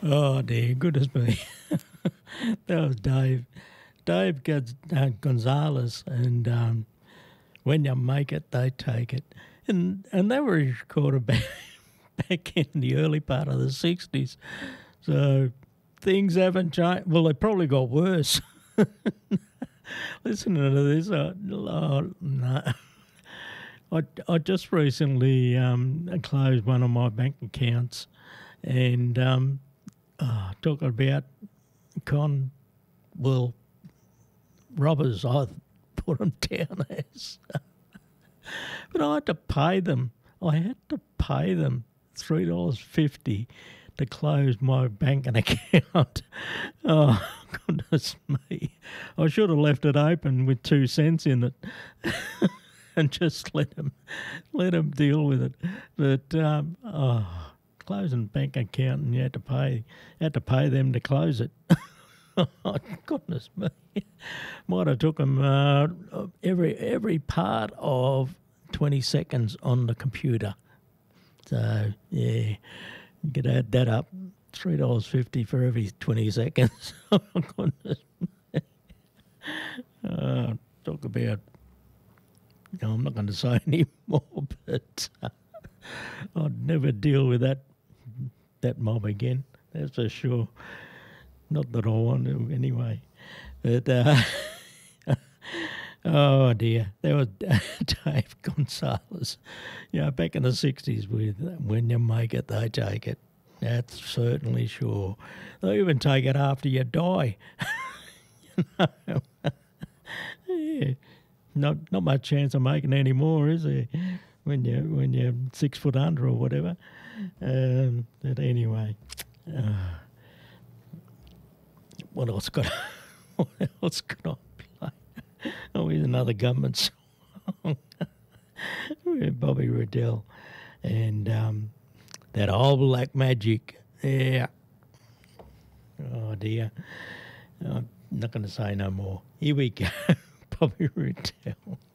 Oh dear, goodness me. That was Dave. Gonzalez, and when you make it, they take it. And they were his quarterback back in the early part of the 60s. So things haven't changed. Well, they probably got worse. Listening to this, no. I just recently closed one of my bank accounts, and talking about well, robbers, I put them down as. But I had to pay them. I had to pay them $3.50 to close my banking account. Oh, goodness me. I should have left it open with 2 cents in it and just let them deal with it. But closing bank account, and you had to pay them to close it. Oh, goodness me. Might have took them every part of 20 seconds on the computer. So, yeah, you could add that up. $3.50 for every 20 seconds. Oh, goodness me. Talk about... No, I'm not going to say any more, but I'd never deal with that mob again. That's for sure. Not that I want to anyway. But, oh dear, there was Dave Gonzalez. Back in the 60s with when you make it, they take it. That's certainly sure. They'll even take it after you die. Yeah. Not much chance of making any more, is there? When you're 6 foot under or whatever. But anyway, what else got? What else could I play? Oh, here's another government song with Bobby Riddell and that old black magic. Yeah. Oh dear. I'm not going to say no more. Here we go. Bobby Riddell.